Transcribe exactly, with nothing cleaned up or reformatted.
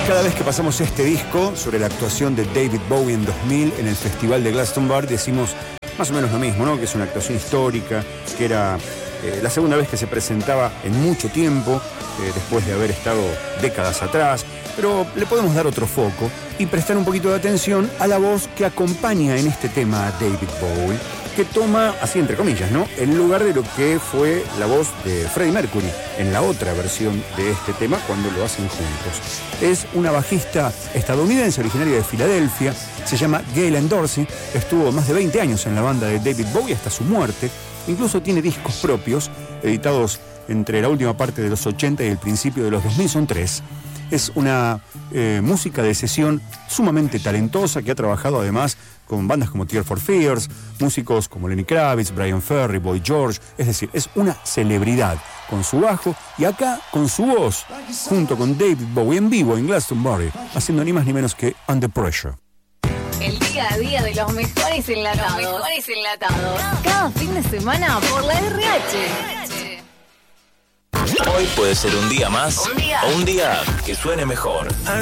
Cada vez que pasamos este disco sobre la actuación de David Bowie en dos mil en el Festival de Glastonbury, decimos más o menos lo mismo, ¿no? Que es una actuación histórica, que era eh, la segunda vez que se presentaba en mucho tiempo, eh, después de haber estado décadas atrás, pero le podemos dar otro foco y prestar un poquito de atención a la voz que acompaña en este tema a David Bowie, que toma, así entre comillas, ¿no?, el lugar de lo que fue la voz de Freddie Mercury en la otra versión de este tema cuando lo hacen juntos. Es una bajista estadounidense originaria de Filadelfia, se llama Gaylen Dorsey, estuvo más de veinte años en la banda de David Bowie hasta su muerte, incluso tiene discos propios, editados entre la última parte de los ochenta y el principio de los dos mil, son tres. Es una eh, música de sesión sumamente talentosa que ha trabajado además con bandas como Tears for Fears, músicos como Lenny Kravitz, Brian Ferry, Boy George, es decir, es una celebridad con su bajo y acá con su voz, junto con David Bowie en vivo en Glastonbury, haciendo ni más ni menos que Under Pressure. El día a día de los mejores enlatados. Los mejores enlatados. Cada fin de semana por la R H. Hoy puede ser un día más un día. o un día que suene mejor.